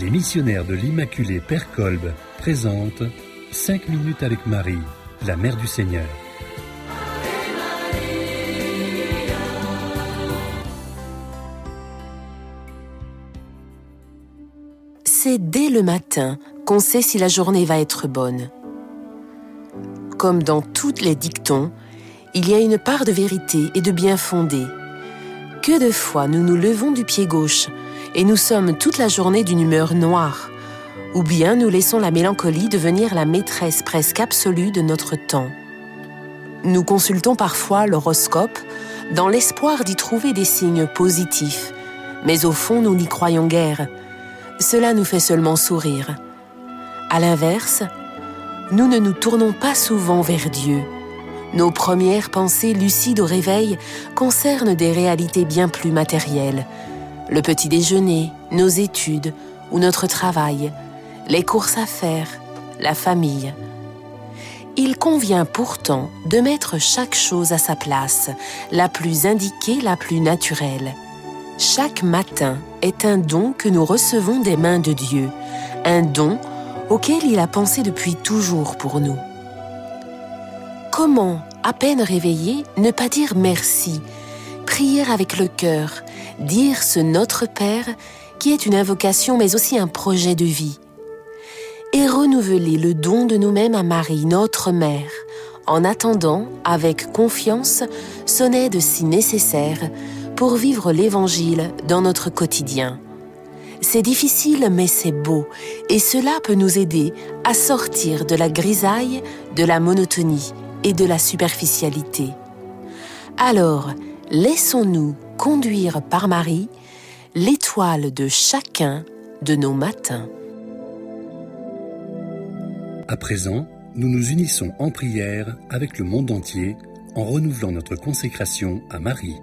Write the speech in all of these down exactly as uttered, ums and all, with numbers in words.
Les missionnaires de l'Immaculée Père Kolb présentent cinq minutes avec Marie, la Mère du Seigneur. C'est dès le matin qu'on sait si la journée va être bonne. Comme dans tous les dictons, il y a une part de vérité et de bien fondé. Que de fois nous nous levons du pied gauche et nous sommes toute la journée d'une humeur noire, ou bien nous laissons la mélancolie devenir la maîtresse presque absolue de notre temps. Nous consultons parfois l'horoscope dans l'espoir d'y trouver des signes positifs, mais au fond nous n'y croyons guère. Cela nous fait seulement sourire. À l'inverse, nous ne nous tournons pas souvent vers Dieu. Nos premières pensées lucides au réveil concernent des réalités bien plus matérielles. Le petit déjeuner, nos études ou notre travail, les courses à faire, la famille. Il convient pourtant de mettre chaque chose à sa place, la plus indiquée, la plus naturelle. Chaque matin est un don que nous recevons des mains de Dieu, un don auquel il a pensé depuis toujours pour nous. Comment, à peine réveillé, ne pas dire merci, prier avec le cœur, dire ce Notre Père qui est une invocation mais aussi un projet de vie, et renouveler le don de nous-mêmes à Marie, notre Mère, en attendant, avec confiance, son aide si nécessaire pour vivre l'Évangile dans notre quotidien. C'est difficile, mais c'est beau, et cela peut nous aider à sortir de la grisaille, de la monotonie et de la superficialité. Alors, laissons-nous conduire par Marie, l'étoile de chacun de nos matins. À présent, nous nous unissons en prière avec le monde entier en renouvelant notre consécration à Marie.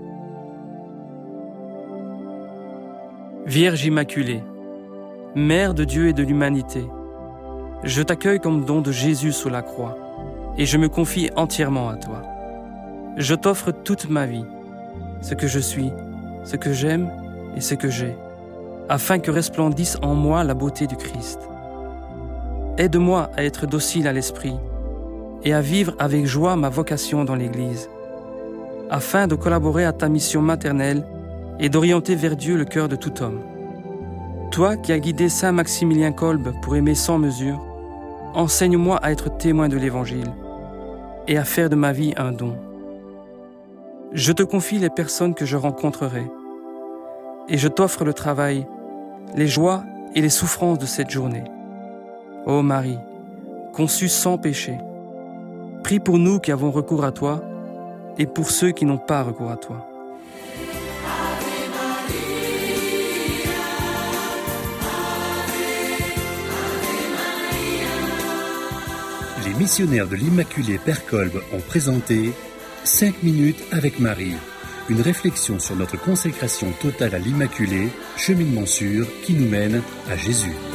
Vierge Immaculée, Mère de Dieu et de l'humanité, je t'accueille comme don de Jésus sous la croix et je me confie entièrement à toi. Je t'offre toute ma vie, ce que je suis, ce que j'aime et ce que j'ai, afin que resplendisse en moi la beauté du Christ. Aide-moi à être docile à l'esprit et à vivre avec joie ma vocation dans l'Église, afin de collaborer à ta mission maternelle et d'orienter vers Dieu le cœur de tout homme. Toi qui as guidé Saint Maximilien Kolb pour aimer sans mesure, enseigne-moi à être témoin de l'Évangile et à faire de ma vie un don. Je te confie les personnes que je rencontrerai et je t'offre le travail, les joies et les souffrances de cette journée. Ô Marie, conçue sans péché, prie pour nous qui avons recours à toi et pour ceux qui n'ont pas recours à toi. Les missionnaires de l'Immaculée Père Kolb ont présenté cinq minutes avec Marie, une réflexion sur notre consécration totale à l'Immaculée, cheminement sûr qui nous mène à Jésus.